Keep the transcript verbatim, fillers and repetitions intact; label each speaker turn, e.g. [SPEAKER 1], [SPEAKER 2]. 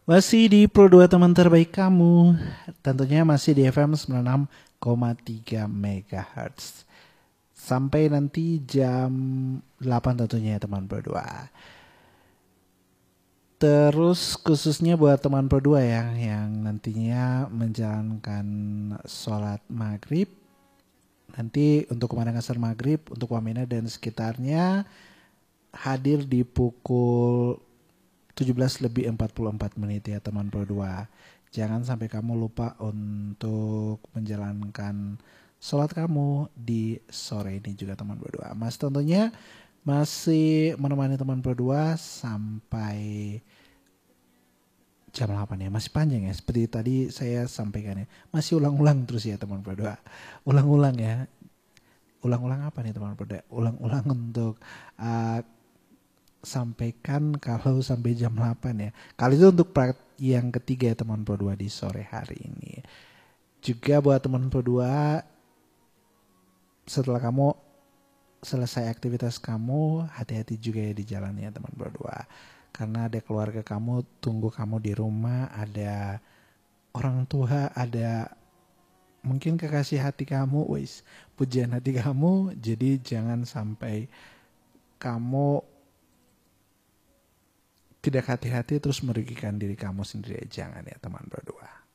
[SPEAKER 1] Masih di Pro dua teman terbaik kamu. Tentunya masih di F M sembilan puluh enam koma tiga MHz. Sampai nanti jam delapan tentunya ya teman Pro dua. Terus khususnya buat teman Pro dua ya yang nantinya menjalankan sholat maghrib. Nanti untuk kemana asar maghrib, untuk Wamena dan sekitarnya hadir di pukul tujuh belas lebih empat puluh empat menit ya teman Pro dua. Jangan sampai kamu lupa untuk menjalankan sholat kamu di sore ini juga teman Pro dua. Mas tentunya masih menemani teman Pro dua sampai jam delapan ya. Masih panjang ya. Seperti tadi saya sampaikan ya. Masih ulang-ulang terus ya teman Pro dua. Ulang-ulang ya. Ulang-ulang apa nih teman Pro dua? Ulang-ulang untuk uh, sampaikan kalau sampai jam delapan ya. Kali itu untuk praktek yang ketiga ya teman Pro dua di sore hari ini. Juga buat teman Pro dua, setelah kamu selesai aktivitas kamu, hati-hati juga ya di jalan ya teman Pro dua. Karena ada keluarga kamu tunggu kamu di rumah, ada orang tua, ada mungkin kekasih hati kamu, wis pujian hati kamu. Jadi jangan sampai kamu tidak hati-hati terus merugikan diri kamu sendiri. Jangan ya teman berdua.